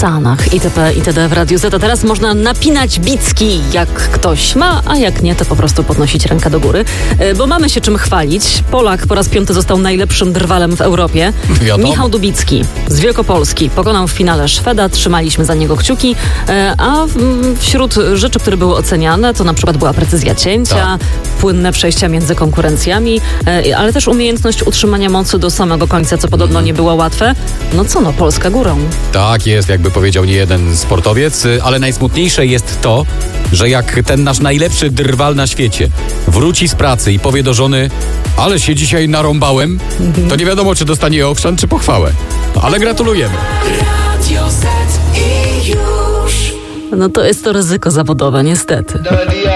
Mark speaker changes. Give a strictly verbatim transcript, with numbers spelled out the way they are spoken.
Speaker 1: Sanach itp. itd. w Radiu Z. A teraz można napinać bicki, jak ktoś ma, a jak nie, to po prostu podnosić rękę do góry. Bo mamy się czym chwalić. Polak po raz piąty został najlepszym drwalem w Europie.
Speaker 2: Wiadomo.
Speaker 1: Michał Dubicki z Wielkopolski pokonał w finale Szweda. Trzymaliśmy za niego kciuki. A wśród rzeczy, które były oceniane, to na przykład była precyzja cięcia, tak. płynne przejścia między konkurencjami, ale też umiejętność utrzymania mocy do samego końca, co podobno nie było łatwe. No co no, Polska górą.
Speaker 2: Tak jest, jakby powiedział nie jeden sportowiec, ale najsmutniejsze jest to, że jak ten nasz najlepszy drwal na świecie wróci z pracy i powie do żony, ale się dzisiaj narąbałem, to nie wiadomo, czy dostanie ochrzan, czy pochwałę. Ale gratulujemy.
Speaker 1: No to jest to ryzyko zawodowe, niestety.